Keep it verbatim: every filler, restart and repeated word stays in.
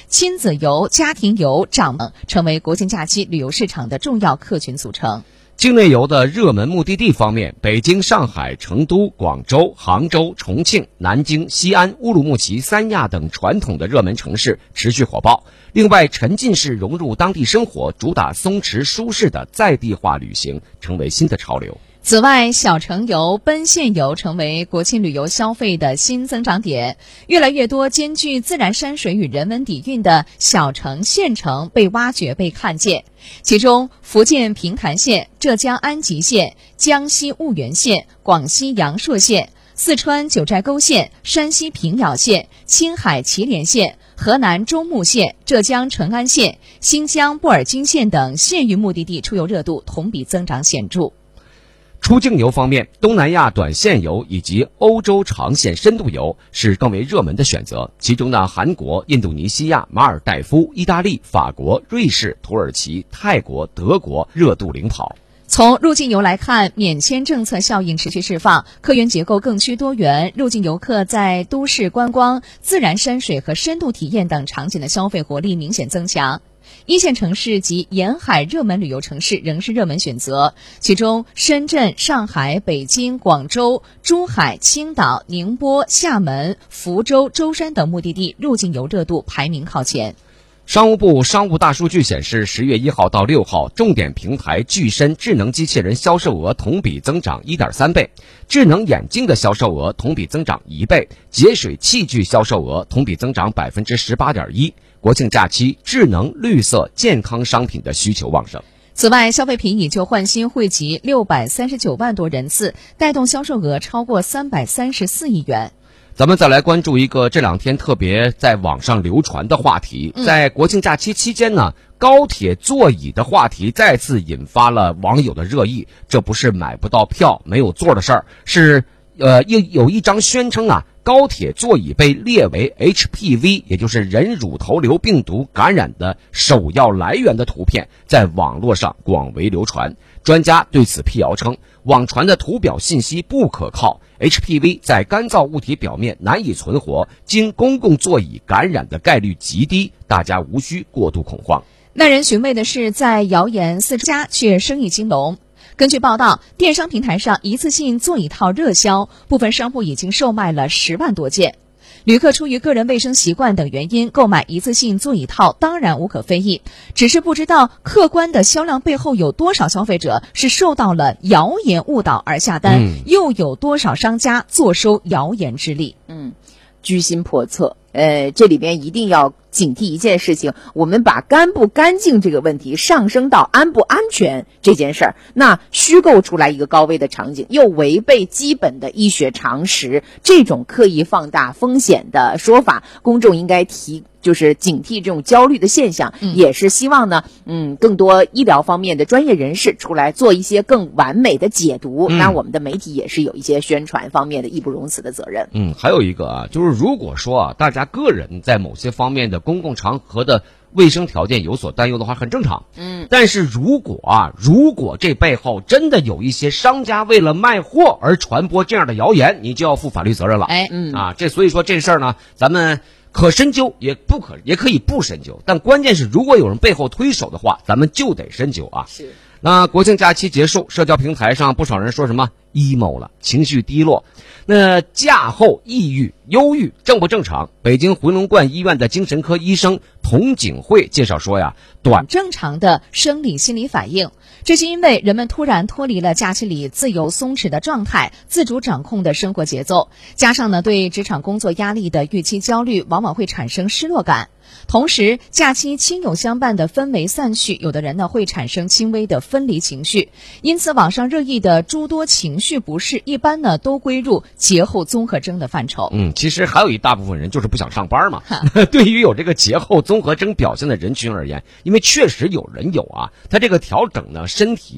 亲子游、家庭游、长等成为国庆假期旅游市场的重要客群组成。 境内游的热门目的地方面，北京、上海、成都、广州、杭州、重庆、南京、西安、乌鲁木齐、三亚等传统的热门城市持续火爆。另外，沉浸式融入当地生活，主打松弛舒适的在地化旅行，成为新的潮流。 此外，小城游、奔现游成为国庆旅游消费的新增长点，越来越多兼具自然山水与人文底蕴的小城、县城被挖掘、被看见。其中，福建平潭县、浙江安吉县、江西婺源县、广西阳朔县、四川九寨沟县、山西平遥县、青海祁连县、河南中牟县、浙江淳安县、新疆布尔津县等县域目的地出游热度同比增长显著。 出境游方面，东南亚短线游以及欧洲长线深度游是更为热门的选择。其中呢，韩国、印度尼西亚、马尔代夫、意大利、法国、瑞士、土耳其、泰国、德国热度领跑。 从入境游来看，免签政策效应持续释放，客源结构更趋多元，入境游客在都市观光、自然山水和深度体验等场景的消费活力明显增强。一线城市及沿海热门旅游城市仍是热门选择，其中深圳、上海、北京、广州、珠海、青岛、宁波、厦门、福州、舟山等目的地入境游热度排名靠前。 商务部商务大数据显示，十月一号到六号，重点平台具身智能机器人销售额同比增长 一点三倍，智能眼镜的销售额同比增长一倍，节水器具销售额同比增长 百分之十八点一。国庆假期，智能、绿色、健康商品的需求旺盛。 此外，消费品以旧换新惠及六百三十九万多人次，带动销售额超过三百三十四亿元。 咱们再来关注一个这两天特别在网上流传的话题，在国庆假期期间呢，高铁座椅的话题再次引发了网友的热议。这不是买不到票没有座的事儿，是呃有有一张宣称啊高铁座椅被列为 H P V， 也就是人乳头瘤病毒感染的首要来源的图片在网络上广为流传。专家对此辟谣称，网传的图表信息不可靠， H P V 在干燥物体表面难以存活，经公共座椅感染的概率极低，大家无需过度恐慌。 耐人寻味的是，在谣言四家却生意兴隆。根据报道，电商平台上一次性座椅套热销，部分商铺已经售卖了十万多件。旅客出于个人卫生习惯等原因购买一次性座椅套当然无可非议，只是不知道客观的销量背后有多少消费者是受到了谣言误导而下单，嗯、又有多少商家坐收谣言之利。 嗯，居心叵测。呃，这里边一定要警惕一件事情，我们把干不干净这个问题上升到安不安全这件事儿，那虚构出来一个高危的场景，又违背基本的医学常识，这种刻意放大风险的说法，公众应该提就是警惕这种焦虑的现象，嗯、也是希望呢，嗯，更多医疗方面的专业人士出来做一些更完美的解读。嗯、那我们的媒体也是有一些宣传方面的义不容辞的责任。 嗯，还有一个啊，就是如果说啊，大家个人在某些方面的公共场合的卫生条件有所担忧的话，很正常。嗯，但是如果啊，如果这背后真的有一些商家为了卖货而传播这样的谣言，你就要负法律责任了。 哎，嗯啊，这所以说这事儿呢，咱们可深究，也不可也可以不深究，但关键是如果有人背后推手的话，咱们就得深究啊。 是。 那国庆假期结束，社交平台上不少人说什么 emo 了，情绪低落。那假后抑郁、忧郁正不正常？北京回龙观医院的精神科医生童景慧介绍说呀，短正常的生理心理反应，这是因为人们突然脱离了假期里自由松弛的状态，自主掌控的生活节奏，加上呢对职场工作压力的预期焦虑，往往会产生失落感。同时，假期亲友相伴的氛围散去，有的人呢会产生轻微的分离情绪。因此，网上热议的诸多情绪不适，一般呢都归入节后综合征的范畴。 嗯，其实还有一大部分人就是不想上班嘛。对于有这个节后综合征表现的人群而言，因为确实有人有啊，他这个调整呢身体